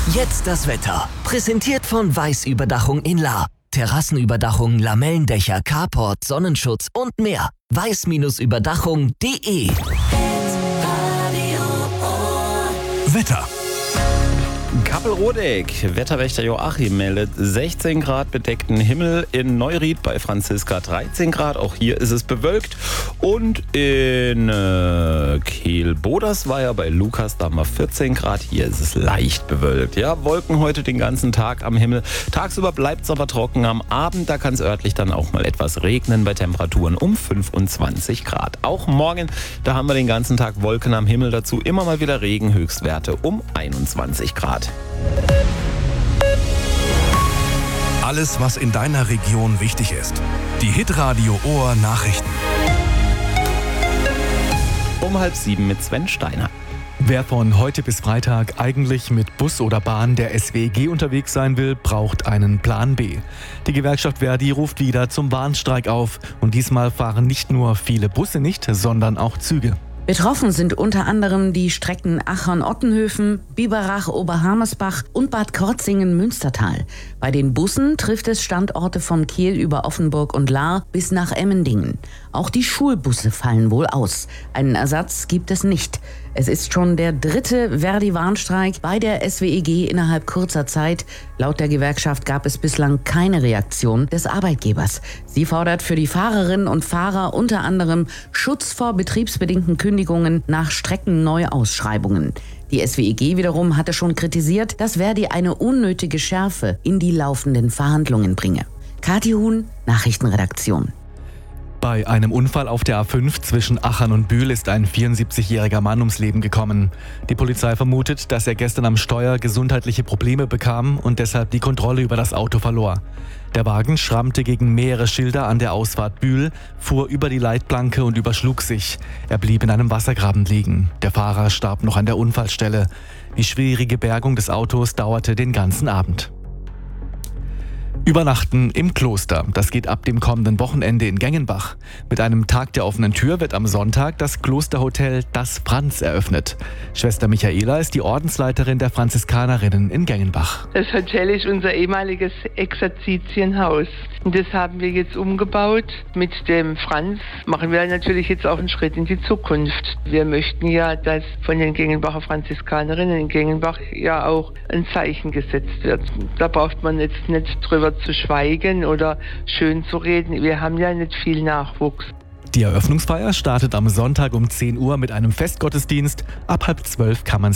Jetzt das Wetter. Präsentiert von Weiß-Überdachung in Lahr. Terrassenüberdachung, Lamellendächer, Carport, Sonnenschutz und mehr. weiß-überdachung.de. Wetter. Kappelrodeck. Wetterwächter Joachim meldet 16 Grad bedeckten Himmel, in Neuried bei Franziska 13 Grad. Auch hier ist es bewölkt. Und in Kehl-Bodersweier bei Lukas, da haben wir 14 Grad. Hier ist es leicht bewölkt. Ja, Wolken heute den ganzen Tag am Himmel. Tagsüber bleibt es aber trocken. Am Abend, da kann es örtlich dann auch mal etwas regnen bei Temperaturen um 25 Grad. Auch morgen, da haben wir den ganzen Tag Wolken am Himmel. Dazu immer mal wieder Regen, Höchstwerte um 21 Grad. Alles, was in deiner Region wichtig ist. Die Hitradio Ohr Nachrichten. Um 6:30 mit Sven Steiner. Wer von heute bis Freitag eigentlich mit Bus oder Bahn der SWEG unterwegs sein will, braucht einen Plan B. Die Gewerkschaft Verdi ruft wieder zum Warnstreik auf. Und diesmal fahren nicht nur viele Busse nicht, sondern auch Züge. Betroffen sind unter anderem die Strecken Achern-Ottenhöfen, Biberach, Oberhammersbach und Bad Krozingen-Münstertal. Bei den Bussen trifft es Standorte von Kehl über Offenburg und Lahr bis nach Emmendingen. Auch die Schulbusse fallen wohl aus. Einen Ersatz gibt es nicht. Es ist schon der 3. Verdi-Warnstreik bei der SWEG innerhalb kurzer Zeit. Laut der Gewerkschaft gab es bislang keine Reaktion des Arbeitgebers. Sie fordert für die Fahrerinnen und Fahrer unter anderem Schutz vor betriebsbedingten Kündigungen nach Streckenneuausschreibungen. Die SWEG wiederum hatte schon kritisiert, dass Verdi eine unnötige Schärfe in die laufenden Verhandlungen bringe. Kathi Huhn, Nachrichtenredaktion. Bei einem Unfall auf der A5 zwischen Achern und Bühl ist ein 74-jähriger Mann ums Leben gekommen. Die Polizei vermutet, dass er gestern am Steuer gesundheitliche Probleme bekam und deshalb die Kontrolle über das Auto verlor. Der Wagen schrammte gegen mehrere Schilder an der Ausfahrt Bühl, fuhr über die Leitplanke und überschlug sich. Er blieb in einem Wassergraben liegen. Der Fahrer starb noch an der Unfallstelle. Die schwierige Bergung des Autos dauerte den ganzen Abend. Übernachten im Kloster. Das geht ab dem kommenden Wochenende in Gengenbach. Mit einem Tag der offenen Tür wird am Sonntag das Klosterhotel Das Franz eröffnet. Schwester Michaela ist die Ordensleiterin der Franziskanerinnen in Gengenbach. Das Hotel ist unser ehemaliges Exerzitienhaus. Und das haben wir jetzt umgebaut. Mit dem Franz machen wir natürlich jetzt auch einen Schritt in die Zukunft. Wir möchten ja, dass von den Gengenbacher Franziskanerinnen in Gengenbach ja auch ein Zeichen gesetzt wird. Da braucht man jetzt nicht drüber zu schweigen oder schön zu reden. Wir haben ja nicht viel Nachwuchs. Die Eröffnungsfeier startet am Sonntag um 10 Uhr mit einem Festgottesdienst. Ab 11:30 kann man